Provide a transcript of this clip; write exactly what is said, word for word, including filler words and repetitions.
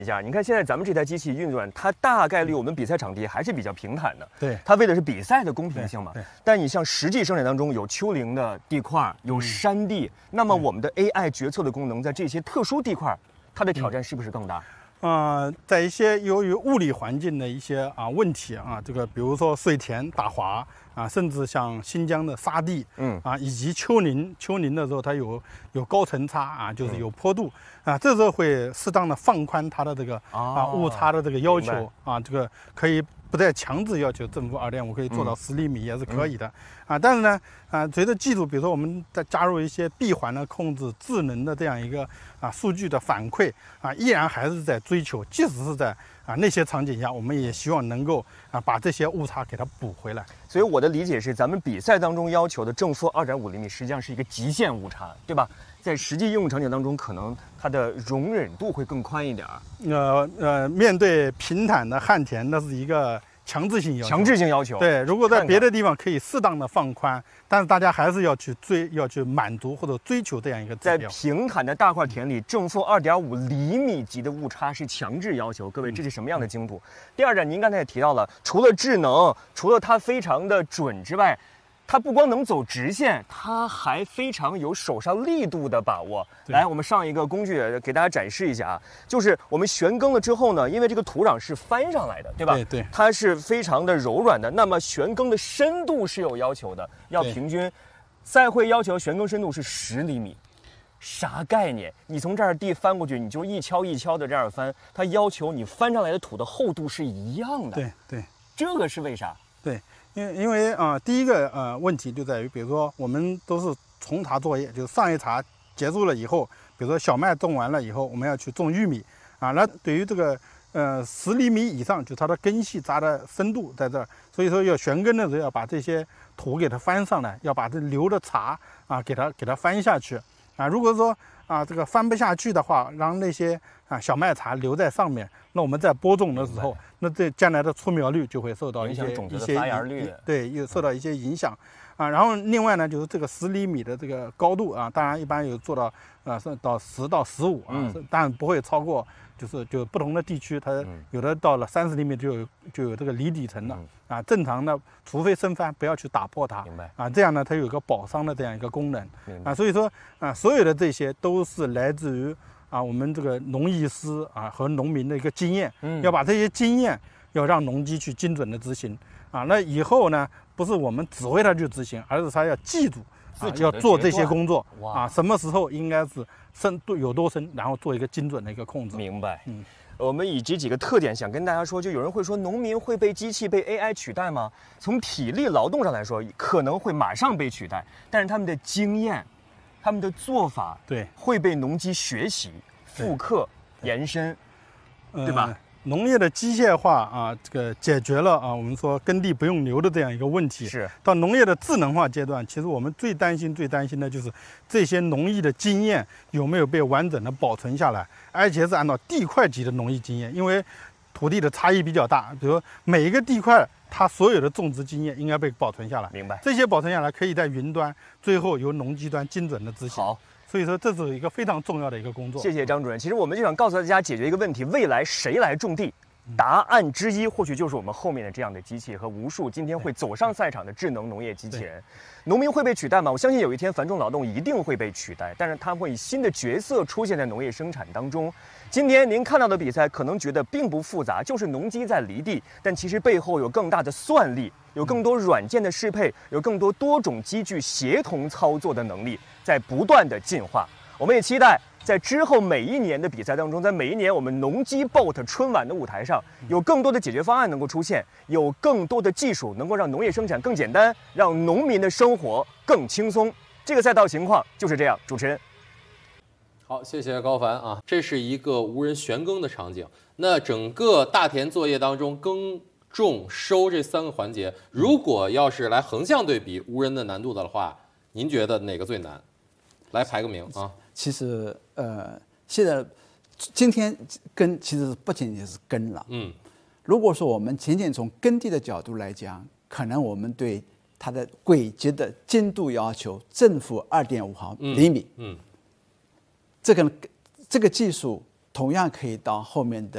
一下，你看现在咱们这台机器运转，它大概率我们比赛场地还是比较平坦的。 对， 它为的是比赛的公平性嘛。但你像实际生产当中有丘陵的地块，有山地，嗯、那么我们的 A I 决策的功能在这些特殊地块，它的挑战是不是更大？ 呃，在一些由于物理环境的一些啊问题啊，这个比如说水田打滑啊，甚至像新疆的沙地，嗯啊，以及丘陵，丘陵的时候它有有高层差啊，就是有坡度、嗯、啊，这时候会适当的放宽它的这个、哦、啊误差的这个要求啊，这个可以不再强制要求正负二点五，可以做到十厘米也是可以的、嗯、啊。但是呢，啊，随着技术，比如说我们再加入一些闭环的控制、智能的这样一个啊数据的反馈啊，依然还是在追求，即使是在啊那些场景下，我们也希望能够啊把这些误差给它补回来。 所以我的理解是，咱们比赛当中要求的正负二点五厘米，实际上是一个极限误差，对吧？在实际应用场景当中，可能它的容忍度会更宽一点。 呃呃，面对平坦的旱田，那是一个强制性要求。 强制性要求。 对，如果在别的地方可以适当的放宽，但是大家还是要去追，要去满足或者追求这样一个指标。 在平坦的大块田里，正负二点五厘米级的误差是强制要求。各位，这是什么样的精度？嗯、第二点，您刚才也提到了，除了智能，除了它非常的准之外，它不光能走直线，它还非常有手上力度的把握。来，我们上一个工具给大家展示一下啊，就是我们旋耕了之后呢，因为这个土壤是翻上来的，对吧？ 对对， 它是非常的柔软的。那么旋耕的深度是有要求的，要平均。赛会要求旋耕深度是十厘米，啥概念？你从这儿地翻过去，你就一锹一锹的这样翻，它要求你翻上来的土的厚度是一样的。 对对， 这个是为啥？ 对。因为因为啊、呃，第一个呃问题就在于，比如说我们都是重茬作业，就是上一茬结束了以后，比如说小麦种完了以后，我们要去种玉米啊。那对于这个呃十厘米以上，就它的根系扎的深度在这儿，所以说要旋耕的时候要把这些土给它翻上来，要把这留的茬啊给它给它翻下去啊。如果说啊这个翻不下去的话，让那些啊小麦茬留在上面，那我们在播种的时候，那这将来的出苗率就会受到一些一些发芽率， 对，又受到一些影响啊。然后另外呢，就是这个十厘米的这个高度啊，当然一般有做到啊，到十到十五啊，嗯、当然不会超过，就是就不同的地区，它有的到了三十厘米就有就有这个离底层了、嗯、啊。正常的，除非生翻，不要去打破它， 明白啊？这样呢，它有个保墒的这样一个功能啊。所以说啊，所有的这些都是来自于。啊，我们这个农艺师啊和农民的一个经验，嗯，要把这些经验要让农机去精准的执行啊。那以后呢，不是我们指挥他去执行，而是他要记住啊，要做这些工作啊，什么时候应该是深度有多深，然后做一个精准的一个控制。 明白，嗯。我们以这几个特点想跟大家说，就有人会说，农民会被机器被 A I 取代吗？从体力劳动上来说，可能会马上被取代，但是他们的经验。他们的做法对会被农机学习、复刻、延伸，对, 对吧、呃？ 农业的机械化啊，这个解决了啊，我们说耕地不用牛的这样一个问题。 是到农业的智能化阶段，其实我们最担心、最担心的就是这些农艺的经验有没有被完整的保存下来，而且是按照地块级的农艺经验，因为土地的差异比较大，比如每一个地块。它所有的种植经验应该被保存下来， 明白？ 这些保存下来可以在云端，最后由农机端精准的执行。 好， 所以说这是一个非常重要的一个工作。 谢谢张主任。其实我们就想告诉大家，解决一个问题：未来谁来种地？答案之一或许就是我们后面的这样的机器和无数今天会走上赛场的智能农业机器人。农民会被取代吗？我相信有一天繁重劳动一定会被取代，但是它会以新的角色出现在农业生产当中。今天您看到的比赛可能觉得并不复杂，就是农机在犁地，但其实背后有更大的算力，有更多软件的适配，有更多多种机具协同操作的能力在不断的进化。我们也期待在之后每一年的比赛当中，在每一年我们农机 B O T 春晚的舞台上，有更多的解决方案能够出现，有更多的技术能够让农业生产更简单，让农民的生活更轻松。这个赛道情况就是这样。主持人， 好，谢谢高凡啊，这是一个无人旋耕的场景。那整个大田作业当中，耕、种、收这三个环节，如果要是来横向对比无人的难度的话，您觉得哪个最难？来排个名啊。 其实，呃，现在今天耕其实不仅仅是耕了。嗯，如果说我们仅仅从耕地的角度来讲，可能我们对它的轨迹的精度要求正负二点五毫厘米。嗯，嗯这个这个技术同样可以到后面的